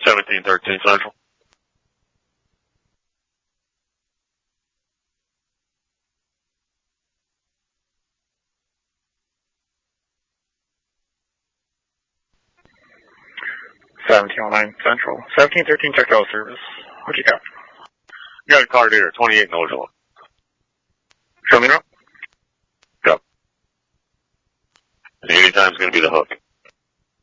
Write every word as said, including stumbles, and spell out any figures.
seventeen thirteen Central. seventeen oh nine Central. seventeen thirteen check out service. What you got? You got a card here, twenty-eight Nojala. Show me now. Yep. Anytime's going to be the hook.